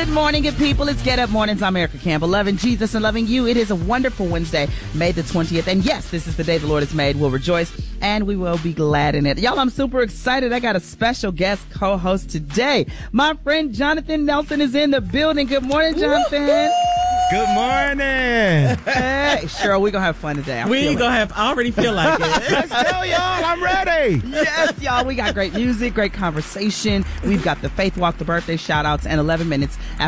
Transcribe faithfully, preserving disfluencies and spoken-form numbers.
Good morning, good people. It's Get Up Mornings. I'm Erica Campbell, loving Jesus and loving you. It is a wonderful Wednesday, May the twentieth. And yes, this is the day the Lord has made. We'll rejoice and we will be glad in it. Y'all, I'm super excited. I got a special guest co-host today. My friend Jonathan Nelson is in the building. Good morning, Jonathan. Woo-hoo! Good morning. Hey, Cheryl, we're going to have fun today. I we ain't going to have, I already feel like it. Let's tell y'all, I'm ready. Yes, y'all, we got great music, great conversation. We've got the Faith Walk, the birthday shout outs, and eleven minutes after